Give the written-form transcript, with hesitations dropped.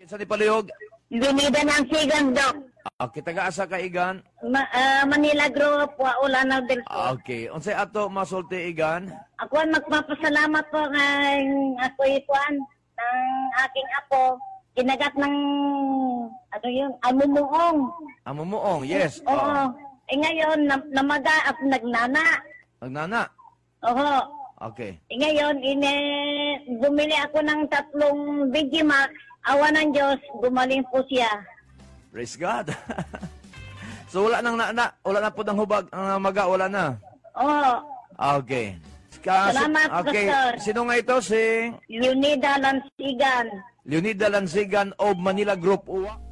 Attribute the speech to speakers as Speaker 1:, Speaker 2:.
Speaker 1: Sa ni Palihog.
Speaker 2: Binida ng sigang, Dok.
Speaker 1: Okay, taga-asa ka igan.
Speaker 2: Manila Group, Ulanaw del Sur.
Speaker 1: Okay, unsay ato masulti igan?
Speaker 2: Ako ay magpapasalamat po ng ako ikuan ng aking apo. Kinagat ng, ano yun, amumuong.
Speaker 1: Amumuong, yes.
Speaker 2: Oo. Ngayon, namaga at nagnana.
Speaker 1: Nagnana.
Speaker 2: Oo.
Speaker 1: Okay.
Speaker 2: Ngayon, bumili ako ng 3 Digimax. Awa ng Diyos, gumaling po siya.
Speaker 1: Praise God. So wala nang wala na po ng hubag ang maga, wala na.
Speaker 2: Oo.
Speaker 1: Okay.
Speaker 2: Salamat,
Speaker 1: okay.
Speaker 2: Pastor.
Speaker 1: Sino nga ito? Si
Speaker 2: Leonida Lansigan.
Speaker 1: Leonida Lansigan of Manila Group Uwa.